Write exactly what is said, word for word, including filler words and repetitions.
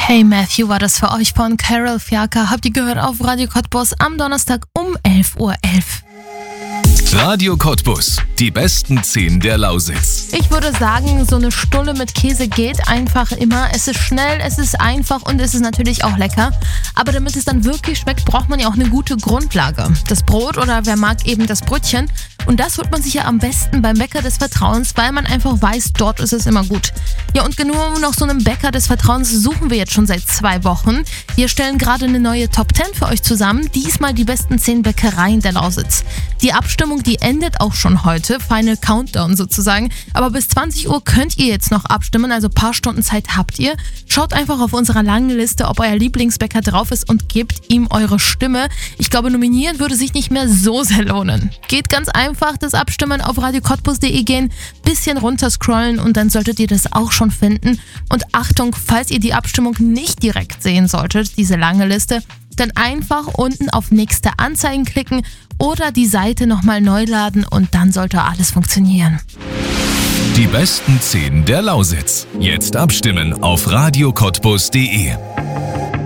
Hey Matthew war das für euch von Carol Fiaker. Habt ihr gehört auf Radio Cottbus am Donnerstag um elf Uhr elf. Radio Cottbus, die besten zehn der Lausitz. Ich würde sagen, so eine Stulle mit Käse geht einfach immer. Es ist schnell, es ist einfach und es ist natürlich auch lecker. Aber damit es dann wirklich schmeckt, braucht man ja auch eine gute Grundlage. Das Brot oder wer mag eben das Brötchen. Und das holt man sich ja am besten beim Bäcker des Vertrauens, weil man einfach weiß, dort ist es immer gut. Ja, und genau nach so einem Bäcker des Vertrauens suchen wir jetzt schon seit zwei Wochen. Wir stellen gerade eine neue Top zehn für euch zusammen. Diesmal die besten zehn Bäckereien der Lausitz. Die Abstimmung, die endet auch schon heute. Final Countdown sozusagen. Aber bis zwanzig Uhr könnt ihr jetzt noch abstimmen, also ein paar Stunden Zeit habt ihr. Schaut einfach auf unserer langen Liste, ob euer Lieblingsbäcker drauf ist und gebt ihm eure Stimme. Ich glaube, nominieren würde sich nicht mehr so sehr lohnen. Geht ganz einfach, das Abstimmen auf radio cottbus punkt de gehen, bisschen runterscrollen und dann solltet ihr das auch schon finden. Und Achtung, falls ihr die Abstimmung nicht direkt sehen solltet, diese lange Liste, dann einfach unten auf nächste Anzeigen klicken oder die Seite nochmal neu laden und dann sollte alles funktionieren. Die besten zehn der Lausitz. Jetzt abstimmen auf radio cottbus punkt de.